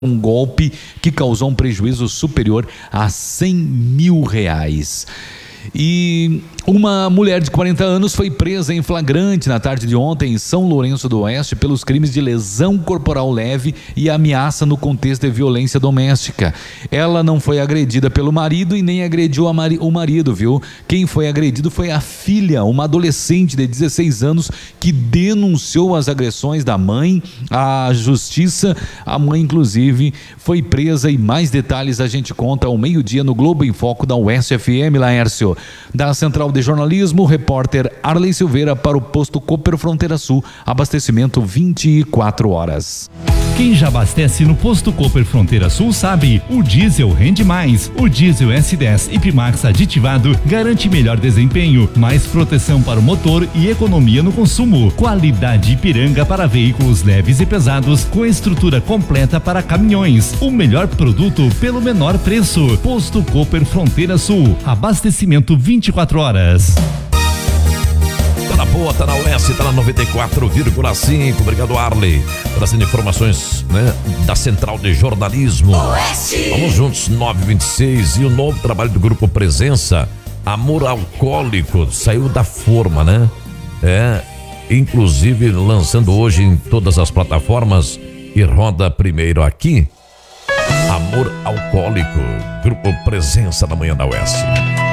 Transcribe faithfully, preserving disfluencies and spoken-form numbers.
Um golpe que causou um prejuízo superior a cem mil reais. E uma mulher de quarenta anos foi presa em flagrante na tarde de ontem em São Lourenço do Oeste pelos crimes de lesão corporal leve e ameaça no contexto de violência doméstica. Ela não foi agredida pelo marido e nem agrediu a mari- o marido, viu? Quem foi agredido foi a filha, uma adolescente de dezesseis anos que denunciou as agressões da mãe à justiça. A mãe, inclusive, foi presa e mais detalhes a gente conta ao meio-dia no Globo em Foco da Oeste F M, Laércio. Da Central de Jornalismo, repórter Arley Silveira para o posto Cooper Fronteira Sul, abastecimento vinte e quatro horas. Quem já abastece no posto Cooper Fronteira Sul sabe, o diesel rende mais. O diesel S dez Ipmax aditivado garante melhor desempenho, mais proteção para o motor e economia no consumo. Qualidade Ipiranga para veículos leves e pesados com estrutura completa para caminhões. O melhor produto pelo menor preço. Posto Cooper Fronteira Sul, abastecimento vinte e quatro horas. Tá na boa, tá na Oeste, tá na noventa e quatro vírgula cinco. Obrigado, Arley, trazendo informações, né, da Central de Jornalismo. Oeste. Vamos juntos, nove e vinte e seis. E o novo trabalho do Grupo Presença, Amor Alcoólico, saiu da forma, né? É, inclusive lançando hoje em todas as plataformas e roda primeiro aqui. Amor Alcoólico, Grupo Presença na manhã da Oeste.